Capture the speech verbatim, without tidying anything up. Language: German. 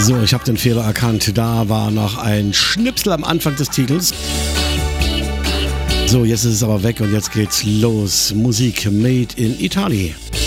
So, ich habe den Fehler erkannt. Da war noch ein Schnipsel am Anfang des Titels. So, jetzt ist es aber weg und jetzt geht's los. Musik made in Italy.